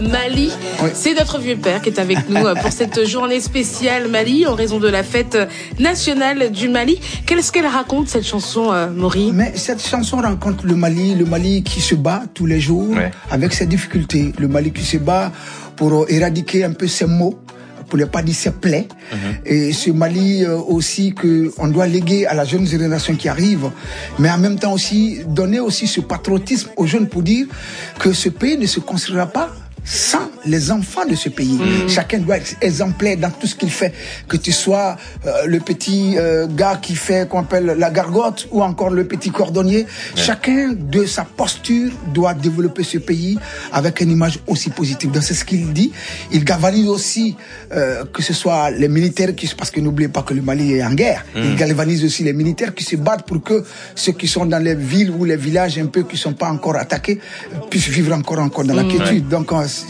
Mali, oui. C'est notre vieux père qui est avec nous pour cette journée spéciale Mali en raison de la fête nationale du Mali. Qu'est-ce qu'elle raconte cette chanson, Maury? Mais cette chanson raconte le Mali qui se bat tous les jours avec ses difficultés, le Mali qui se bat pour éradiquer un peu ses maux, pour ne pas dire ses plaies. Et ce Mali aussi que on doit léguer à la jeune génération qui arrive, mais en même temps aussi donner aussi ce patriotisme aux jeunes pour dire que ce pays ne se construira pas sans les enfants de ce pays. Chacun doit être exemplaire dans tout ce qu'il fait, que tu sois le petit gars qui fait qu'on appelle la gargote ou encore le petit cordonnier. Chacun de sa posture doit développer ce pays avec une image aussi positive. Donc c'est ce qu'il dit. Il galvanise aussi que ce soit les militaires parce que n'oubliez pas que le Mali est en guerre. Il galvanise aussi les militaires qui se battent pour que ceux qui sont dans les villes ou les villages un peu qui sont pas encore attaqués puissent vivre encore dans la quiétude. Donc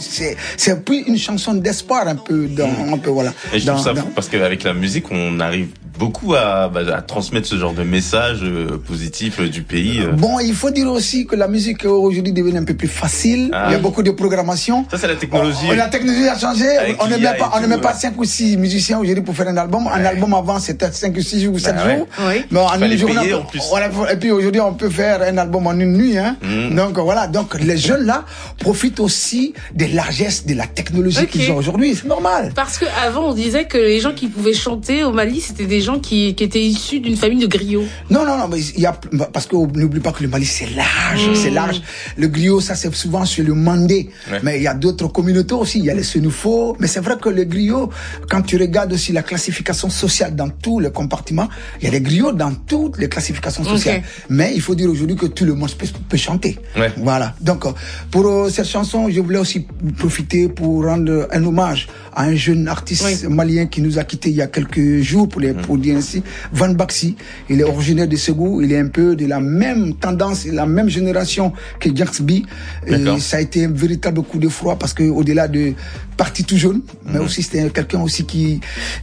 c'est puis une chanson d'espoir un peu voilà. Et je trouve ça fou parce qu'avec la musique on arrive beaucoup à transmettre ce genre de message positif du pays. Bon, il faut dire aussi que la musique aujourd'hui devient un peu plus facile. Il y a beaucoup de programmation. Ça c'est la technologie. La technologie a changé. On ne met pas 5 ou 6 musiciens aujourd'hui pour faire un album. Un album avant c'était 5 ou 6 ou 7 jours. Mais en une journée et puis aujourd'hui on peut faire un album en une nuit Donc voilà, donc les jeunes là profitent aussi des largesses de la technologie qu'ils ont aujourd'hui, c'est normal. Parce que avant on disait que les gens qui pouvaient chanter au Mali, c'était des gens qui étaient issus d'une famille de griots. Non, mais parce que n'oublie pas que le Mali c'est large, Le griot ça c'est souvent sur le Mandé, mais il y a d'autres communautés aussi, il y a les Sénoufos, mais c'est vrai que les griots, quand tu regardes aussi la classification sociale dans tous les compartiments, il y a des griots dans toutes les classifications sociales. Mais il faut dire aujourd'hui que tout le monde peut chanter. Voilà. Donc pour cette chanson, je voulais aussi profiter pour rendre un hommage à un jeune artiste malien qui nous a quittés il y a quelques jours pour dire ainsi, Van Baxi. Il est originaire de Ségou, il est un peu de la même tendance, la même génération que Jaxby. Ça a été un véritable coup de froid parce que au-delà de parti tout jeune, mais aussi c'était quelqu'un aussi qui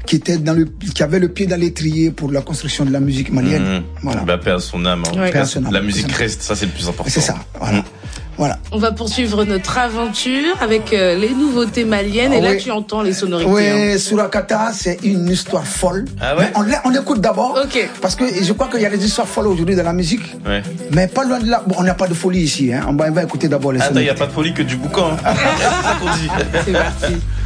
avait le pied dans l'étrier pour la construction de la musique malienne. Voilà. Paix à son âme. La musique reste, ça c'est le plus important. C'est ça. Voilà. On va poursuivre notre aventure avec les nouveautés maliennes et là tu entends les sonorités. Oui, Surakata, c'est une histoire folle. Mais on écoute d'abord parce que je crois qu'il y a des histoires folles aujourd'hui dans la musique. Mais pas loin de là. Bon, on n'a pas de folie ici. On va écouter d'abord les sonorités. Il n'y a pas de folie que du boucan. C'est ça qu'on dit. C'est parti.